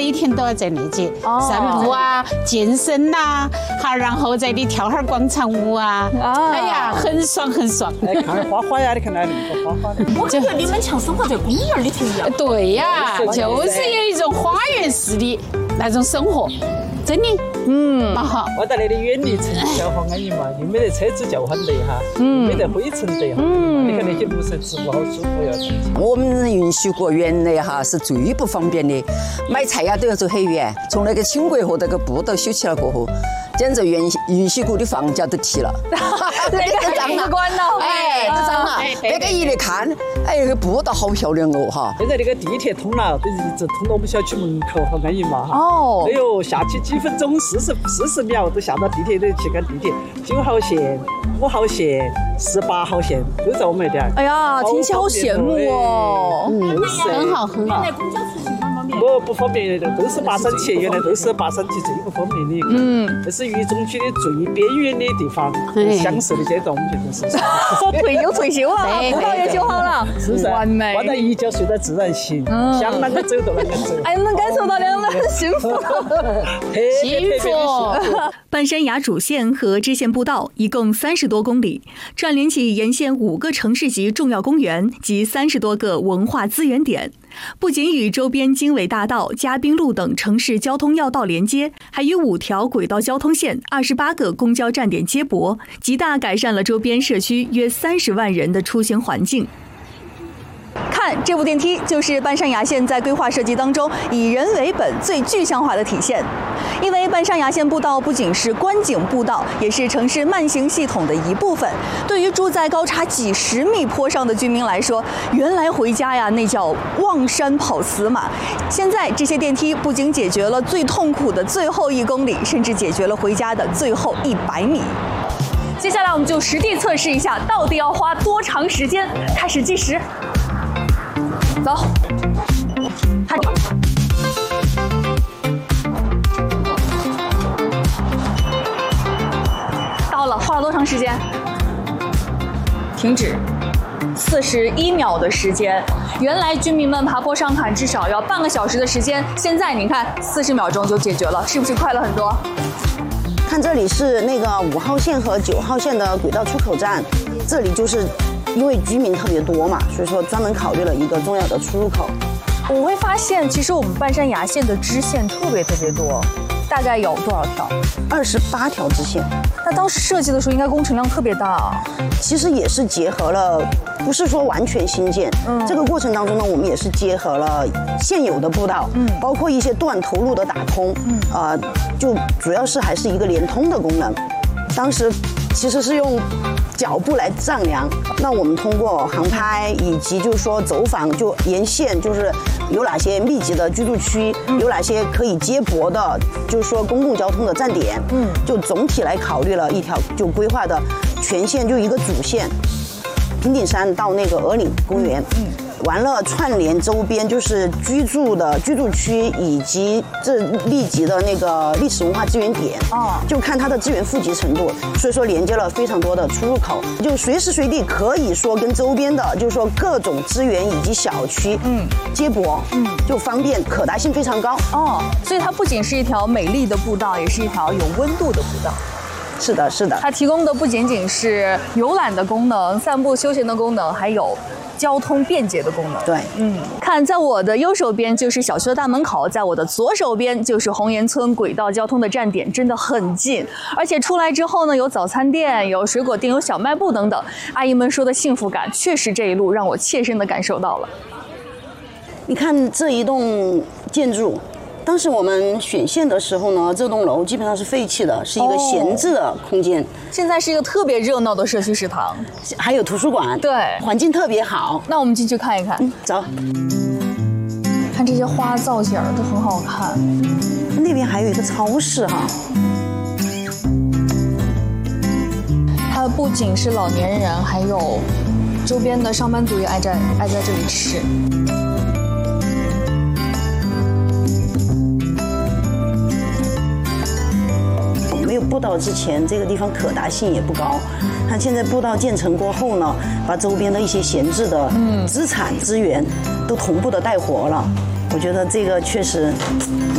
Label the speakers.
Speaker 1: 每天都要在那街散步啊、健身呐，好，然后在里跳哈广场舞啊，哎呀，很爽很爽。
Speaker 2: 看花花呀，你看那里面花花的。
Speaker 3: 我感觉你们像生活在公园里头一样。
Speaker 1: 对呀，就是有一种花园式的那种生活，真的，蛮好。
Speaker 2: 我在那里远离城市消防安逸嘛，又没得车子叫唤得哈，没得灰尘得哈，你看那些路上植物好舒服呀。
Speaker 4: 我们云虚谷原来哈是最不方便的，买菜呀都要走很远，从那个轻轨和那个步道修起来过后。简直云虚谷的房价都提了，
Speaker 5: 那个涨了，
Speaker 4: 哎，都涨了。那个一来看，哎，那个步道好漂亮哦，哈。
Speaker 2: 现在那个地铁通了，都一直通到我们小区门口，好安逸嘛哈。
Speaker 5: 哦。
Speaker 2: 哎呦，下去几分钟，40秒都下到地铁里去看地铁，9号线、5号线、18号线都在我们那点。
Speaker 5: 哎呀，听起来好羡慕哦。
Speaker 1: 很好很好。
Speaker 3: 原来公交出行方便。
Speaker 2: 不方便的，都是8三七，原来都是8三七最不方便的一个。这是渝中区的最边缘的地方，享受的阶段，我们觉得是。
Speaker 5: 退休了，葡萄也修好了，
Speaker 2: 是噻，
Speaker 5: 完美。
Speaker 2: 我在一觉睡得自然醒，想啷个走就啷个走。
Speaker 5: 哎，能感受到两人的幸福。
Speaker 1: 幸福。
Speaker 6: 半山崖主线和支线步道一共30多公里，串联起沿线5个城市级重要公园及30多个文化资源点。不仅与周边经纬大道、嘉宾路等城市交通要道连接，还与5条轨道交通线、28个公交站点接驳，极大改善了周边社区约30万人的出行环境。
Speaker 5: 看，这部电梯就是半山崖线在规划设计当中以人为本最具象化的体现。因为半山崖线步道不仅是观景步道，也是城市慢行系统的一部分。对于住在高差几十米坡上的居民来说，原来回家呀那叫望山跑死马。现在这些电梯不仅解决了最痛苦的最后1公里，甚至解决了回家的最后100米。接下来我们就实地测试一下，到底要花多长时间。开始计时。走，看，到了，花了多长时间？停止，41秒的时间。原来居民们爬坡上坎至少要半个小时的时间，现在你看40秒钟就解决了，是不是快了很多？
Speaker 7: 看这里是那个5号线和9号线的轨道出口站，这里就是因为居民特别多嘛，所以说专门考虑了一个重要的出入口。
Speaker 5: 我会发现，其实我们半山崖线的支线特别多，大概有多少条
Speaker 7: ？28条支线。
Speaker 5: 那当时设计的时候，应该工程量特别大啊。
Speaker 7: 其实也是结合了，不是说完全新建。这个过程当中呢，我们也是结合了现有的步道，包括一些断头路的打通，就主要是还是一个连通的功能。当时其实是用脚步来丈量，那我们通过航拍以及就是说走访，就沿线就是有哪些密集的居住区，有哪些可以接驳的，就是说公共交通的站点，就总体来考虑了一条就规划的全线就一个主线，平顶山到那个鹅岭公园。完了，串联周边就是居住区以及这立即的那个历史文化资源点，就看它的资源富集程度，所以说连接了非常多的出入口，就随时随地可以说跟周边的，就是说各种资源以及小区，接驳，就方便，可达性非常高。
Speaker 5: 所以它不仅是一条美丽的步道，也是一条有温度的步道。
Speaker 7: 是的，是的。
Speaker 5: 它提供的不仅仅是游览的功能、散步休闲的功能，还有交通便捷的功能。
Speaker 7: 对，
Speaker 5: 看在我的右手边就是小区的大门口，在我的左手边就是红岩村轨道交通的站点，真的很近。而且出来之后呢，有早餐店、有水果店、有小卖部等等。阿姨们说的幸福感，确实这一路让我切身的感受到了。
Speaker 7: 你看这一栋建筑。当时我们选线的时候呢，这栋楼基本上是废弃的，是一个闲置的空间。
Speaker 5: 现在是一个特别热闹的社区食堂，
Speaker 7: 还有图书馆，
Speaker 5: 对，
Speaker 7: 环境特别好。
Speaker 5: 那我们进去看一看。
Speaker 7: 走。
Speaker 5: 看这些花造型都很好看。
Speaker 7: 那边还有一个超市哈。
Speaker 5: 它不仅是老年人，还有周边的上班族也爱在这里吃。
Speaker 7: 没有步道之前，这个地方可达性也不高。它现在步道建成过后呢，把周边的一些闲置的资产资源都同步的带活了。我觉得这个确实